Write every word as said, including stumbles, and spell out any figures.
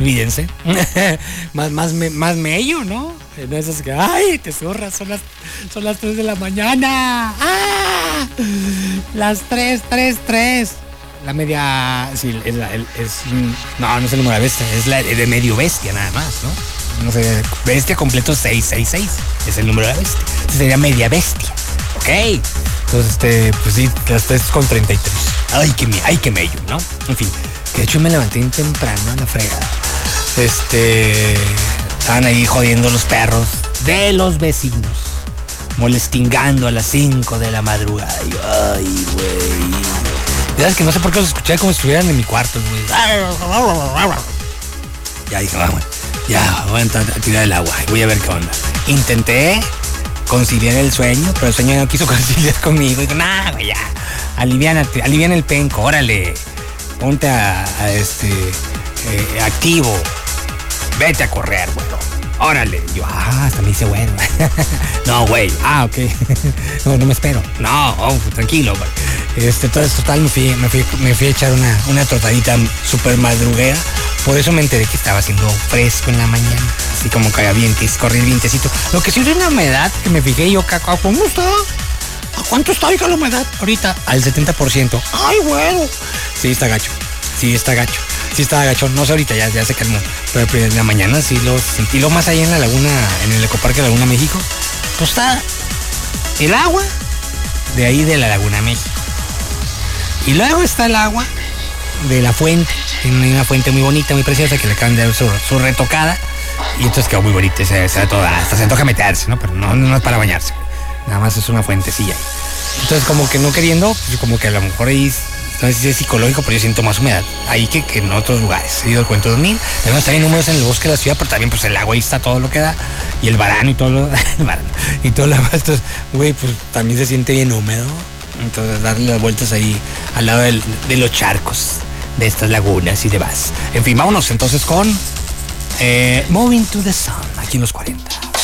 olvídense. más, más, me, más mello, ¿no? No esas que, ay, te zorras, son las, son las tres de la mañana. ¡Ah! Las tres, tres, tres. La media, sí, es, la, es, no, no es el número de bestia, es la de medio bestia nada más, ¿no? No sé, bestia completo seis seis seis, es el número de la bestia. Entonces sería media bestia, ok. Entonces, este, pues sí, las tres con treinta y tres. Ay, qué, ay, qué mello, ¿no? En fin, que de hecho me levanté bien temprano a la fregada. Este, estaban ahí jodiendo los perros de los vecinos, molestingando a las cinco de la madrugada. Y yo, ay, güey. Ya es que no sé por qué los escuché como si estuvieran en mi cuarto, güey. Ya dije, vamos, ya, voy a entrar a tirar el agua y voy a ver qué onda. Intenté conciliar el sueño, pero el sueño no quiso conciliar conmigo. Y digo, nah, güey, ya, aliviánate, aliviana el penco, órale. Ponte a, a este, eh, activo. Vete a correr, güey. Órale. Yo, ah, hasta me hice bueno. No, güey. Ah, ok. No, no me espero. No, oh, tranquilo, güey. Este, entonces, total, me fui, me fui, me fui a echar una, una trotadita súper madruguera. Por eso me enteré que estaba haciendo fresco en la mañana. Así como caía vientes, corría el vientecito. Lo que sí es una humedad que me fijé yo, caca, ¿cómo está? ¿A cuánto está, oiga, la humedad? Ahorita, al setenta por ciento. ¡Ay, güero! Sí, está gacho. Sí, está gacho. Sí, está gacho. No sé ahorita, ya, ya se calmó. Pero en la mañana sí lo sentí. Lo más allá en la laguna, en el ecoparque de Laguna México, pues está el agua de ahí de la Laguna México. Y luego está el agua de la fuente. Tiene una fuente muy bonita, muy preciosa, que le acaban de dar su, su retocada. Y entonces quedó muy bonita. Se, se toda, hasta se antoja meterse, ¿no? Pero no, no es para bañarse. Nada más es una fuentecilla. Entonces, como que no queriendo, pues como que a lo mejor ahí, no sé si es psicológico, pero yo siento más humedad ahí que, que en otros lugares. He ido al Cuento dos mil. Tenemos también números en el bosque de la ciudad, pero también pues el agua ahí está todo lo que da. Y el varano y todo lo, el varano, y todo lo demás. Entonces, güey, pues también se siente bien húmedo. Entonces, darle las vueltas ahí al lado del, de los charcos, de estas lagunas y demás. En fin, vámonos entonces con eh, Moving to the Sun, aquí en los cuarenta.